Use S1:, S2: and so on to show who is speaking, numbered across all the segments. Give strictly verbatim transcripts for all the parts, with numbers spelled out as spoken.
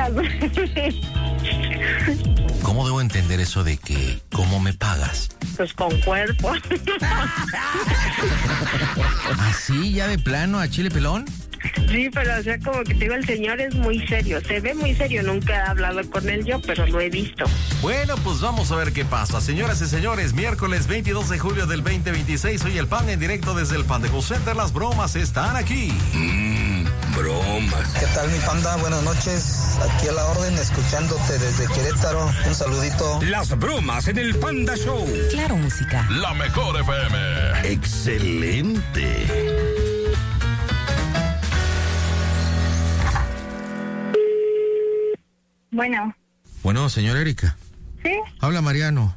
S1: pagas?
S2: ¿Cómo debo entender eso de que cómo me pagas?
S1: Pues con cuerpo.
S2: ¿Así, ya de plano, a chile pelón?
S1: Sí, pero o sea, como que te digo, el señor es muy serio, se ve muy serio, nunca he hablado con él yo, pero lo he visto.
S3: Bueno, pues vamos a ver qué pasa. Señoras y señores, miércoles veintidós de julio del veinte veintiséis, hoy el Pan en directo desde el Panda Go Center. Las bromas están aquí.
S4: Mmm, bromas.
S5: ¿Qué tal, mi Panda? Buenas noches. Aquí a la orden, escuchándote desde Querétaro. Un saludito.
S4: Las bromas en el Panda Show.
S6: Claro, música.
S3: La mejor F M.
S4: Excelente.
S1: Bueno.
S2: Bueno, señora Erika.
S1: ¿Sí?
S2: Habla Mariano.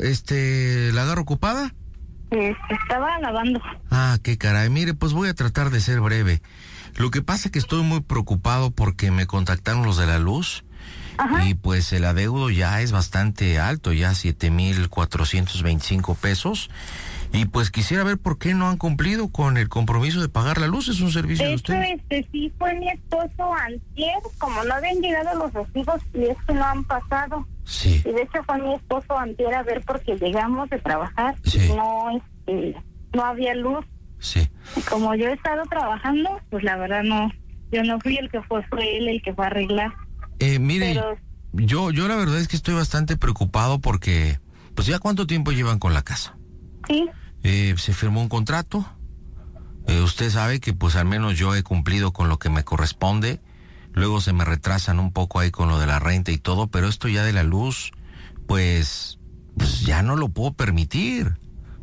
S2: Este, ¿la agarro ocupada?
S1: Pues estaba lavando.
S2: Ah, qué caray. Mire, pues voy a tratar de ser breve. Lo que pasa es que estoy muy preocupado porque me contactaron los de la luz.
S1: Ajá.
S2: Y pues el adeudo ya es bastante alto, ya siete mil cuatrocientos veinticinco pesos. Y pues quisiera ver por qué no han cumplido con el compromiso de pagar la luz. Es un servicio de,
S1: de hecho,
S2: ustedes.
S1: este sí fue mi esposo antier, como no habían llegado los recibos y es que no han pasado.
S2: Sí.
S1: Y de hecho fue mi esposo antier a ver porque llegamos de trabajar
S2: Sí.
S1: y no, este, no había luz.
S2: Sí.
S1: Y como yo he estado trabajando, pues la verdad no, yo no fui el que fue, fue él el que fue a arreglar.
S2: Eh, mire,
S1: Pero,
S2: yo, yo la verdad es que estoy bastante preocupado porque, pues ya cuánto tiempo llevan con la casa.
S1: sí,
S2: Eh, se firmó un contrato. Eh, usted sabe que pues al menos yo he cumplido con lo que me corresponde. Luego se me retrasan un poco ahí con lo de la renta y todo, pero esto ya de la luz, pues, pues ya no lo puedo permitir.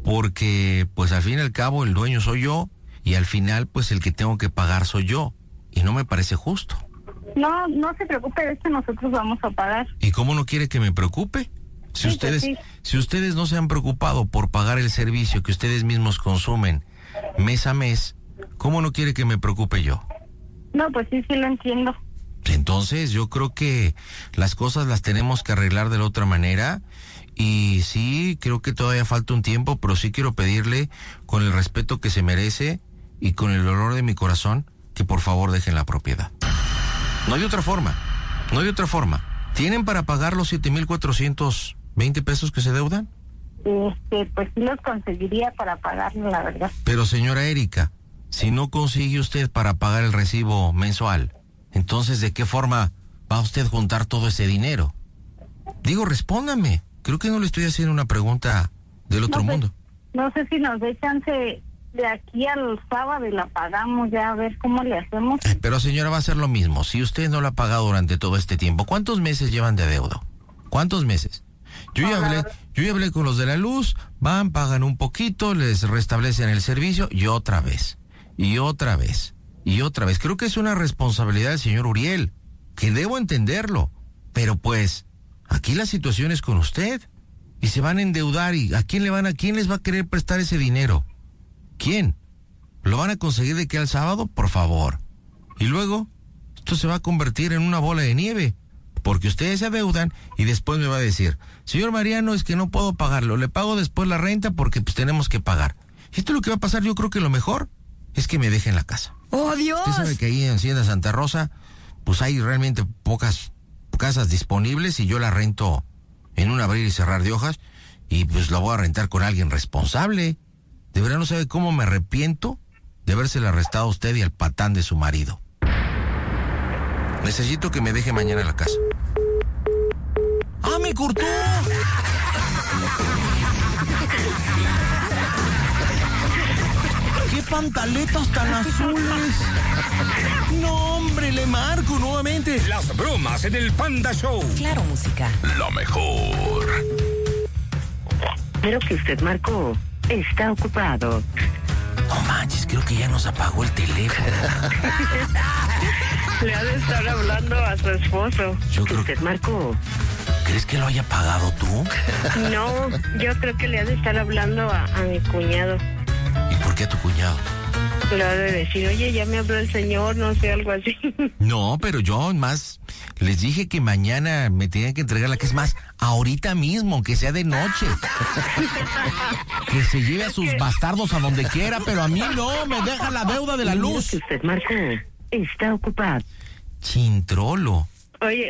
S2: Porque pues al fin y al cabo el dueño soy yo y al final pues el que tengo que pagar soy yo. Y no me parece justo.
S1: no, no se preocupe, de hecho nosotros vamos a pagar.
S2: ¿Y cómo no quiere que me preocupe? Si
S1: Sí, pues
S2: ustedes,
S1: sí.
S2: si ustedes no se han preocupado por pagar el servicio que ustedes mismos consumen mes a mes, ¿cómo no quiere que me preocupe yo?
S1: No, pues sí, sí lo entiendo.
S2: Entonces yo creo que las cosas las tenemos que arreglar de la otra manera y sí, creo que todavía falta un tiempo, pero sí quiero pedirle con el respeto que se merece y con el dolor de mi corazón que por favor dejen la propiedad. No hay otra forma, no hay otra forma. ¿Tienen para pagar los siete mil cuatrocientos veinte pesos que se deudan?
S1: Este, pues sí los conseguiría para pagarlo, la verdad.
S2: Pero señora Erika, si no consigue usted para pagar el recibo mensual, entonces ¿de qué forma va a usted juntar todo ese dinero? Digo, respóndame. Creo que no le estoy haciendo una pregunta del otro
S1: No, pues,
S2: mundo.
S1: No sé si nos dé chance de aquí al sábado y la pagamos ya, a ver cómo le hacemos.
S2: Ay, pero señora, va a ser lo mismo. Si usted no la ha pagado durante todo este tiempo, ¿cuántos meses llevan de adeudo? ¿Cuántos meses? Yo ya hablé, yo ya hablé con los de la luz, van, pagan un poquito, les restablecen el servicio y otra vez, y otra vez, y otra vez. Creo que es una responsabilidad del señor Uriel, que debo entenderlo, pero pues, aquí la situación es con usted, y se van a endeudar, y ¿a quién le van a, quién les va a querer prestar ese dinero? ¿Quién? ¿Lo van a conseguir de aquí al sábado? Por favor. Y luego, esto se va a convertir en una bola de nieve, porque ustedes se adeudan y después me va a decir, señor Mariano, es que no puedo pagarlo, le pago después la renta porque pues tenemos que pagar. Y esto es lo que va a pasar. Yo creo que lo mejor es que me dejen la casa.
S6: ¡Oh, Dios!
S2: Usted sabe que ahí en Hacienda Santa Rosa, pues hay realmente pocas casas disponibles y yo la rento en un abrir y cerrar de hojas y pues la voy a rentar con alguien responsable. De verdad no sabe cómo me arrepiento de habérsela arrestado a usted y al patán de su marido. Necesito que me deje mañana en la casa. ¡Ah, me cortó! ¡Qué pantaletas tan azules! No, hombre, le marco nuevamente.
S4: Las bromas en el Panda Show.
S6: Claro, música.
S3: La mejor.
S7: Pero que usted marcó está ocupado.
S2: No manches, creo que ya nos apagó el teléfono.
S1: Le ha de estar hablando a su esposo.
S2: Yo
S7: Que
S2: creo
S7: usted marcó.
S2: ¿Crees que lo haya pagado tú?
S1: No, yo creo que le ha de estar hablando a, a mi cuñado.
S2: ¿Y por qué a tu cuñado?
S1: Le ha de decir, oye, ya me habló el señor, no sé, algo así.
S2: No, pero yo más les dije que mañana me tenían que entregar la que es más, ahorita mismo, que sea de noche. Que se lleve a sus bastardos a donde quiera, pero a mí no, me deja la deuda de la
S7: Número
S2: luz.
S7: que usted marcó está ocupado.
S2: Chintrolo.
S1: Oye,